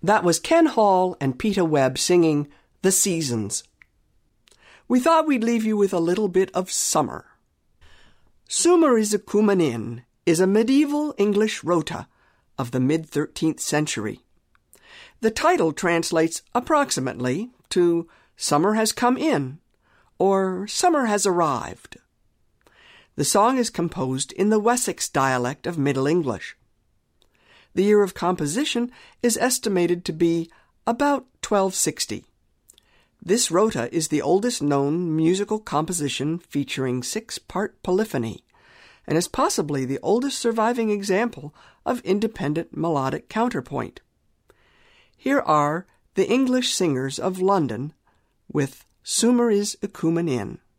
That was Ken Hall and Peter Webb singing The Seasons. We thought we'd leave you with a little bit of summer. Summer is a Cumanin is a medieval English rota of the mid-13th century. The title translates approximately to Summer Has Come In or Summer Has Arrived. The song is composed in the Wessex dialect of Middle English. The year of composition is estimated to be about 1260. This rota is the oldest known musical composition featuring 6-part polyphony, and is possibly the oldest surviving example of independent melodic counterpoint. Here are the English Singers of London with Summer is a Coomin' In.